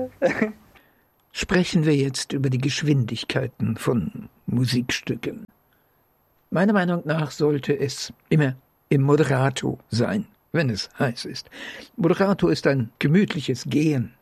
Sprechen wir jetzt über die Geschwindigkeiten von Musikstücken. Meiner Meinung nach sollte es immer im Moderato sein, wenn es heiß ist. Moderato ist ein gemütliches Gehen.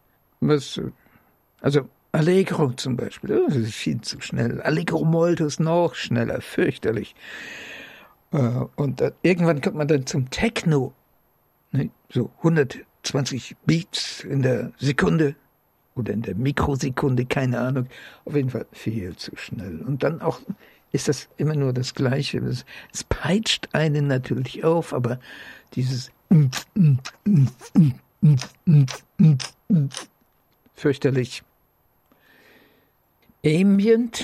Also Allegro zum Beispiel, das ist viel zu schnell. Allegro molto ist noch schneller, fürchterlich. Und irgendwann kommt man dann zum Techno, ne? So 120 Beats in der Sekunde oder in der Mikrosekunde, keine Ahnung. Auf jeden Fall viel zu schnell. Und dann auch ist das immer nur das Gleiche. Es peitscht einen natürlich auf, aber dieses fürchterlich. Ambient.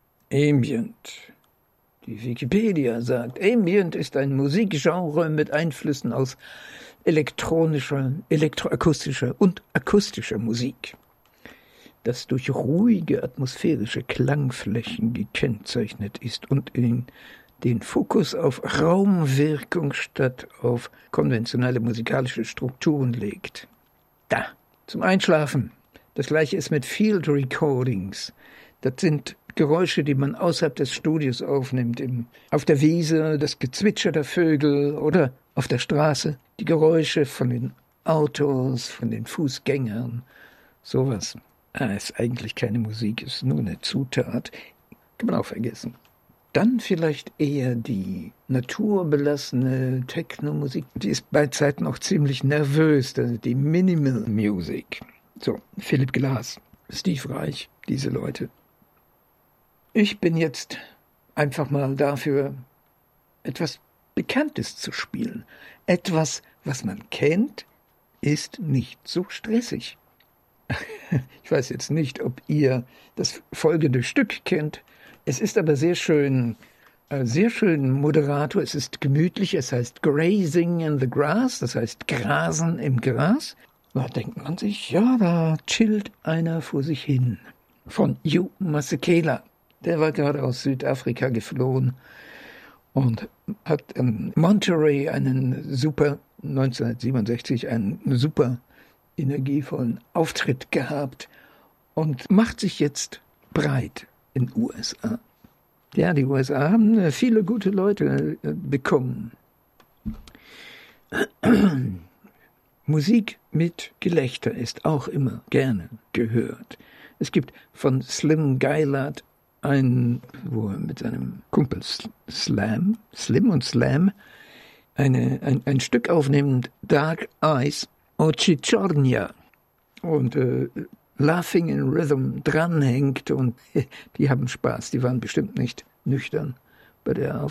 Die Wikipedia sagt, Ambient ist ein Musikgenre mit Einflüssen aus elektronischer, elektroakustischer und akustischer Musik, das durch ruhige atmosphärische Klangflächen gekennzeichnet ist und in den Fokus auf Raumwirkung statt auf konventionelle musikalische Strukturen legt. Da, zum Einschlafen. Das gleiche ist mit Field Recordings. Das sind Geräusche, die man außerhalb des Studios aufnimmt, auf der Wiese, das Gezwitscher der Vögel oder auf der Straße, die Geräusche von den Autos, von den Fußgängern, sowas. Ist eigentlich keine Musik, ist nur eine Zutat, kann man auch vergessen. Dann vielleicht eher die naturbelassene Techno-Musik, die ist bei Zeiten auch ziemlich nervös, also die Minimal Music. So, Philipp Glass, Steve Reich, diese Leute. Ich bin jetzt einfach mal dafür, etwas Bekanntes zu spielen. Etwas, was man kennt, ist nicht so stressig. Ich weiß jetzt nicht, ob ihr das folgende Stück kennt. Es ist aber sehr schön Moderator. Es ist gemütlich. Es heißt Grazing in the Grass. Das heißt Grasen im Gras. Da denkt man sich, ja, da chillt einer vor sich hin. Von Hugh Masekela. Der war gerade aus Südafrika geflohen und hat in Monterey 1967 einen super energievollen Auftritt gehabt und macht sich jetzt breit in den USA. Ja, die USA haben viele gute Leute bekommen. Musik mit Gelächter ist auch immer gerne gehört. Es gibt von Slim Gaillard wo er mit seinem Kumpel Slim und Slam, ein Stück aufnehmen, Dark Eyes, Ochicharnia, und Laughing in Rhythm dranhängt, und die haben Spaß, die waren bestimmt nicht nüchtern bei der